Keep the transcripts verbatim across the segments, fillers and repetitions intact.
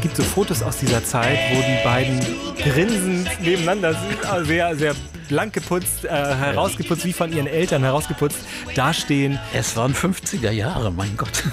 gibt so Fotos aus dieser Zeit, wo die beiden grinsend nebeneinander sind, also sehr, sehr blank geputzt, äh, herausgeputzt, wie von ihren Eltern herausgeputzt, dastehen. Es waren fünfziger Jahre, mein Gott.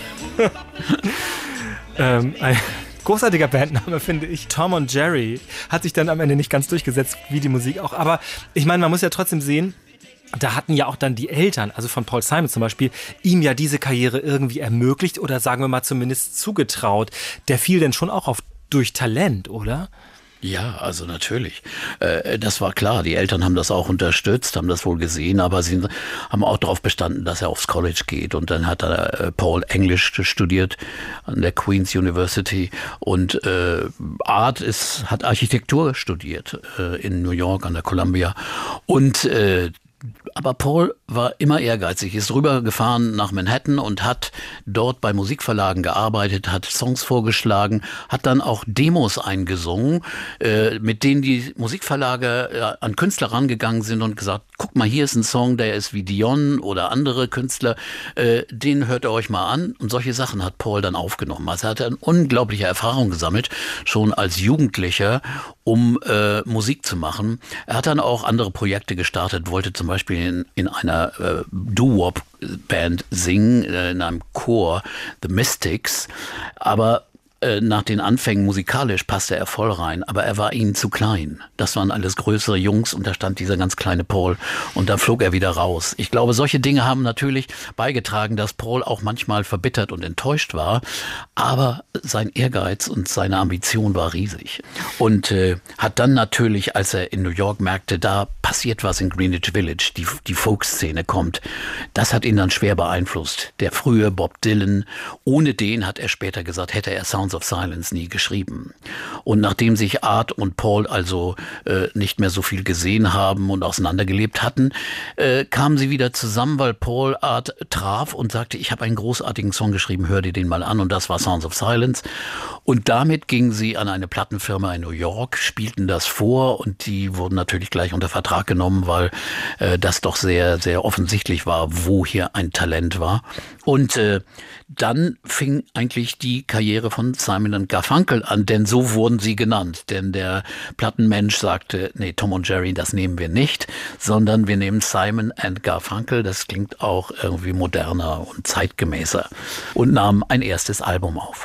ähm, ein großartiger Bandname, finde ich. Tom und Jerry hat sich dann am Ende nicht ganz durchgesetzt, wie die Musik auch. Aber ich meine, man muss ja trotzdem sehen, da hatten ja auch dann die Eltern, also von Paul Simon zum Beispiel, ihm ja diese Karriere irgendwie ermöglicht oder sagen wir mal zumindest zugetraut. Der fiel denn schon auch auf durch Talent, oder? Ja, also natürlich. Äh, das war klar. Die Eltern haben das auch unterstützt, haben das wohl gesehen, aber sie haben auch darauf bestanden, dass er aufs College geht. Und dann hat er äh, Paul Englisch studiert an der Queen's University und äh, Art ist, hat Architektur studiert äh, in New York an der Columbia. Und äh, aber Paul war immer ehrgeizig, ist rübergefahren nach Manhattan und hat dort bei Musikverlagen gearbeitet, hat Songs vorgeschlagen, hat dann auch Demos eingesungen, äh, mit denen die Musikverlage äh, an Künstler rangegangen sind und gesagt, guck mal, hier ist ein Song, der ist wie Dion oder andere Künstler, äh, den hört ihr euch mal an. Und solche Sachen hat Paul dann aufgenommen. Also er hat eine unglaubliche Erfahrung gesammelt, schon als Jugendlicher, um äh, Musik zu machen. Er hat dann auch andere Projekte gestartet, wollte zum Beispiel in, in einer äh, Doo-Wop-Band singen, äh, in einem Chor, The Mystics, aber äh, nach den Anfängen musikalisch passte er voll rein, aber er war ihnen zu klein. Das waren alles größere Jungs und da stand dieser ganz kleine Paul und da flog er wieder raus. Ich glaube, solche Dinge haben natürlich beigetragen, dass Paul auch manchmal verbittert und enttäuscht war, aber sein Ehrgeiz und seine Ambition war riesig. Und äh, hat dann natürlich, als er in New York merkte, da passiert was in Greenwich Village, die, die Folk-Szene kommt, das hat ihn dann schwer beeinflusst. Der frühe Bob Dylan, ohne den, hat er später gesagt, hätte er Sounds of Silence nie geschrieben. Und nachdem sich Art und Paul also äh, nicht mehr so viel gesehen haben und auseinandergelebt hatten, äh, kamen sie wieder zusammen, weil Paul Art traf und sagte, ich habe einen großartigen Song geschrieben, hör dir den mal an, und das war Sounds of Silence. Und damit gingen sie an eine Plattenfirma in New York, spielten das vor und die wurden natürlich gleich unter Vertrag genommen, weil äh, das doch sehr, sehr offensichtlich war, wo hier ein Talent war. Und äh, dann fing eigentlich die Karriere von Simon und Garfunkel an, denn so wurden sie genannt. Denn der Plattenmensch sagte, nee, Tom und Jerry, das nehmen wir nicht, sondern wir nehmen Simon and Garfunkel. Das klingt auch irgendwie moderner und zeitgemäßer, und nahm ein erstes Album auf.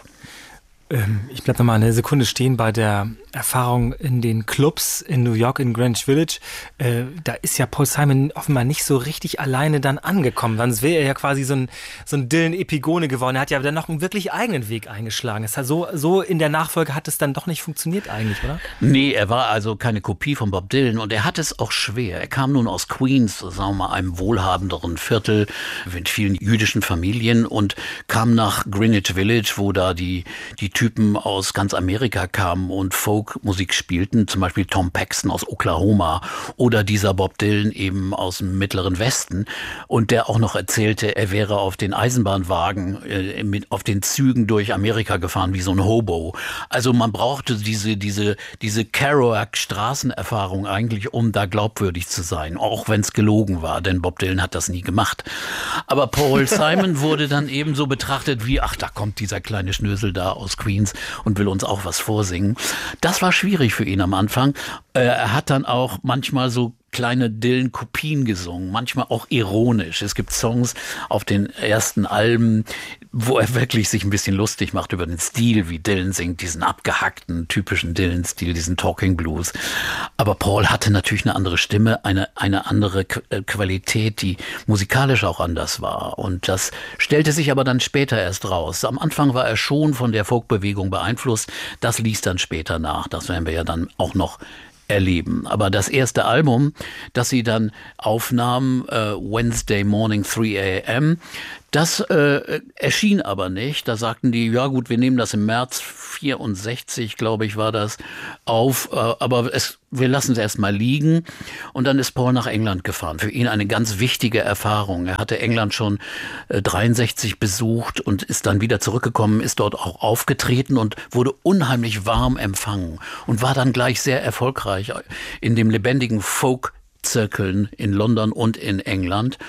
Ich bleibe noch mal eine Sekunde stehen bei der Erfahrung in den Clubs in New York, in Greenwich Village. Äh, da ist ja Paul Simon offenbar nicht so richtig alleine dann angekommen. Sonst wäre er ja quasi so ein, so ein Dylan-Epigone geworden. Er hat ja dann noch einen wirklich eigenen Weg eingeschlagen. Es hat so, so in der Nachfolge hat es dann doch nicht funktioniert eigentlich, oder? Nee, er war also keine Kopie von Bob Dylan und er hatte es auch schwer. Er kam nun aus Queens, sagen wir mal, einem wohlhabenderen Viertel mit vielen jüdischen Familien, und kam nach Greenwich Village, wo da die, die Typen aus ganz Amerika kamen und Folkmusik spielten, zum Beispiel Tom Paxton aus Oklahoma oder dieser Bob Dylan eben aus dem Mittleren Westen, und der auch noch erzählte, er wäre auf den Eisenbahnwagen, äh, mit, auf den Zügen durch Amerika gefahren wie so ein Hobo. Also man brauchte diese, diese, diese Kerouac-Straßenerfahrung eigentlich, um da glaubwürdig zu sein, auch wenn es gelogen war, denn Bob Dylan hat das nie gemacht. Aber Paul Simon wurde dann eben so betrachtet wie, ach, da kommt dieser kleine Schnösel da aus Queens und will uns auch was vorsingen. Das war schwierig für ihn am Anfang. Er hat dann auch manchmal so kleine Dylan-Kopien gesungen, manchmal auch ironisch. Es gibt Songs auf den ersten Alben, wo er wirklich sich ein bisschen lustig macht über den Stil, wie Dylan singt, diesen abgehackten, typischen Dylan-Stil, diesen Talking Blues. Aber Paul hatte natürlich eine andere Stimme, eine, eine andere Qualität, die musikalisch auch anders war. Und das stellte sich aber dann später erst raus. Am Anfang war er schon von der Folkbewegung beeinflusst. Das ließ dann später nach. Das werden wir ja dann auch noch erleben. Aber das erste Album, das sie dann aufnahmen, äh, Wednesday Morning three a m, das äh, erschien aber nicht. Da sagten die, ja gut, wir nehmen das im März vierundsechzig, glaube ich, war das, auf, äh, aber es, wir lassen es erstmal liegen. Und dann ist Paul nach England gefahren. Für ihn eine ganz wichtige Erfahrung. Er hatte England schon äh, dreiundsechzig besucht und ist dann wieder zurückgekommen, ist dort auch aufgetreten und wurde unheimlich warm empfangen und war dann gleich sehr erfolgreich in dem lebendigen Folk-Zirkeln in London und in England.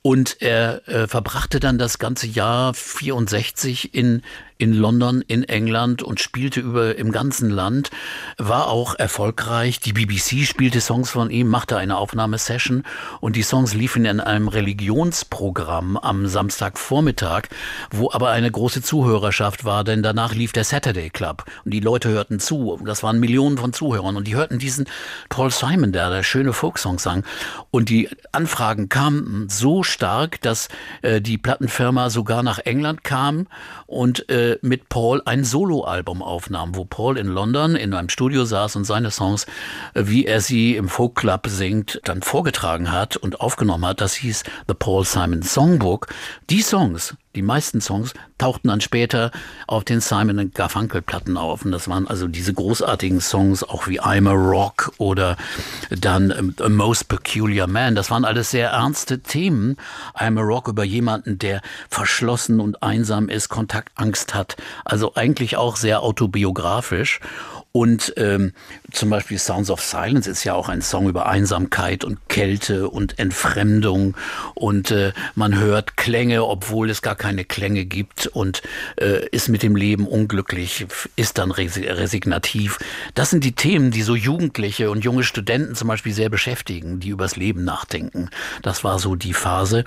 Und er äh, verbrachte dann das ganze Jahr vierundsechzig in in London, in England und spielte über im ganzen Land, war auch erfolgreich. Die B B C spielte Songs von ihm, machte eine Aufnahmesession und die Songs liefen in einem Religionsprogramm am Samstagvormittag, wo aber eine große Zuhörerschaft war, denn danach lief der Saturday Club und die Leute hörten zu. Das waren Millionen von Zuhörern und die hörten diesen Paul Simon, der der schöne Folksong sang. Und die Anfragen kamen so stark, dass äh, die Plattenfirma sogar nach England kam und äh, mit Paul ein Soloalbum aufnahm, wo Paul in London in einem Studio saß und seine Songs, wie er sie im Folk Club singt, dann vorgetragen hat und aufgenommen hat. Das hieß The Paul Simon Songbook. Die Songs, die meisten Songs, tauchten dann später auf den Simon and Garfunkel Platten auf. Und das waren also diese großartigen Songs, auch wie I'm a Rock oder dann A Most Peculiar Man. Das waren alles sehr ernste Themen. I'm a Rock über jemanden, der verschlossen und einsam ist, Kontaktangst hat. Also eigentlich auch sehr autobiografisch. Und ähm, zum Beispiel Sounds of Silence ist ja auch ein Song über Einsamkeit und Kälte und Entfremdung. Und äh, man hört Klänge, obwohl es gar keine Klänge gibt und äh, ist mit dem Leben unglücklich, ist dann resignativ. Das sind die Themen, die so Jugendliche und junge Studenten zum Beispiel sehr beschäftigen, die übers Leben nachdenken. Das war so die Phase.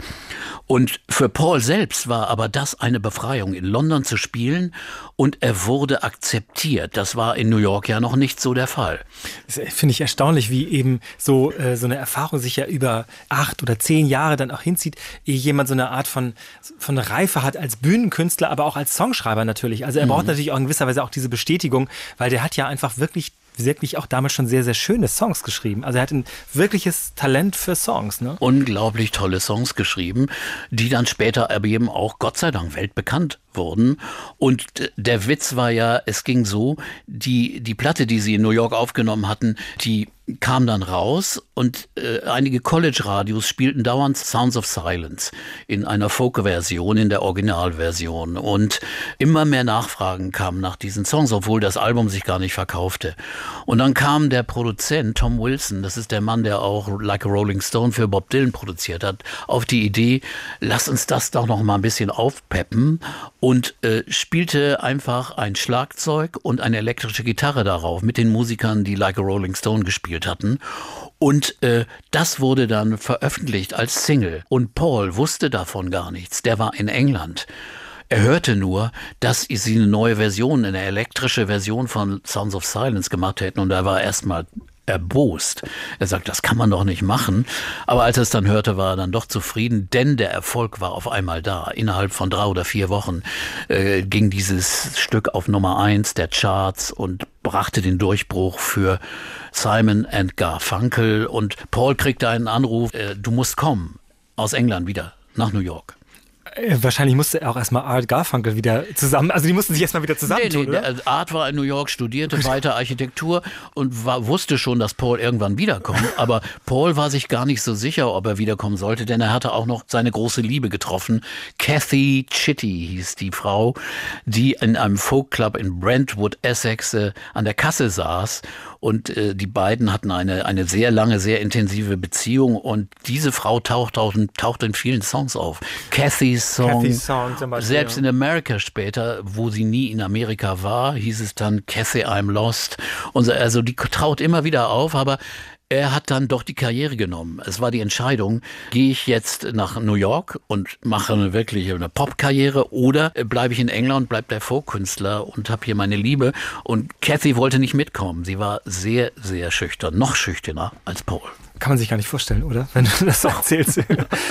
Und für Paul selbst war aber das eine Befreiung, in London zu spielen und er wurde akzeptiert. Das war in New York ja noch nicht so der Fall. Das finde ich erstaunlich, wie eben so, äh, so eine Erfahrung sich ja über acht oder zehn Jahre dann auch hinzieht, ehe jemand so eine Art von, von Reife hat als Bühnenkünstler, aber auch als Songschreiber natürlich. Also er braucht mhm. natürlich auch in gewisser Weise auch diese Bestätigung, weil der hat ja einfach wirklich wirklich auch damals schon sehr, sehr schöne Songs geschrieben. Also er hat ein wirkliches Talent für Songs. Ne? Unglaublich tolle Songs geschrieben, die dann später aber eben auch, Gott sei Dank, weltbekannt wurden. Und der Witz war ja, es ging so, die, die Platte, die sie in New York aufgenommen hatten, die kam dann raus und äh, einige College-Radios spielten dauernd Sounds of Silence in einer Folk-Version, in der Originalversion. Und immer mehr Nachfragen kamen nach diesen Songs, obwohl das Album sich gar nicht verkaufte. Und dann kam der Produzent, Tom Wilson, das ist der Mann, der auch Like a Rolling Stone für Bob Dylan produziert hat, auf die Idee, lass uns das doch noch mal ein bisschen aufpeppen und äh, spielte einfach ein Schlagzeug und eine elektrische Gitarre darauf mit den Musikern, die Like a Rolling Stone gespielt hatten. Und äh, das wurde dann veröffentlicht als Single. Und Paul wusste davon gar nichts. Der war in England. Er hörte nur, dass sie eine neue Version, eine elektrische Version von Sounds of Silence gemacht hätten. Und er war erstmal erbost. Er sagt, das kann man doch nicht machen. Aber als er es dann hörte, war er dann doch zufrieden, denn der Erfolg war auf einmal da. Innerhalb von drei oder vier Wochen äh, ging dieses Stück auf Nummer eins der Charts und brachte den Durchbruch für Simon and Garfunkel. Und Paul kriegte einen Anruf, äh, du musst kommen, aus England wieder, nach New York. Wahrscheinlich musste er auch erstmal Art Garfunkel wieder zusammen, also die mussten sich erstmal wieder zusammentun, nee, nee, oder? Art war in New York, studierte weiter Architektur und war, wusste schon, dass Paul irgendwann wiederkommt, aber Paul war sich gar nicht so sicher, ob er wiederkommen sollte, denn er hatte auch noch seine große Liebe getroffen. Kathy Chitty hieß die Frau, die in einem Folkclub in Brentwood, Essex, äh, an der Kasse saß. Und äh, die beiden hatten eine, eine sehr lange, sehr intensive Beziehung. Und diese Frau taucht, taucht, taucht in vielen Songs auf. Cathys Song, Kathy's Song zum Beispiel, selbst ja. in America später, wo sie nie in Amerika war, hieß es dann Kathy, I'm Lost. Und so, also die taucht immer wieder auf, aber er hat dann doch die Karriere genommen. Es war die Entscheidung, gehe ich jetzt nach New York und mache eine wirklich eine Popkarriere oder bleibe ich in England, bleibe der Folkkünstler und habe hier meine Liebe. Und Kathy wollte nicht mitkommen. Sie war sehr, sehr schüchtern, noch schüchterner als Paul. Kann man sich gar nicht vorstellen, oder? Wenn du das erzählst.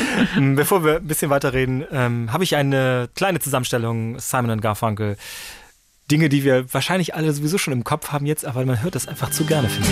Bevor wir ein bisschen weiterreden, ähm, habe ich eine kleine Zusammenstellung Simon and Garfunkel. Dinge, die wir wahrscheinlich alle sowieso schon im Kopf haben jetzt, aber man hört das einfach zu gerne, finde ich.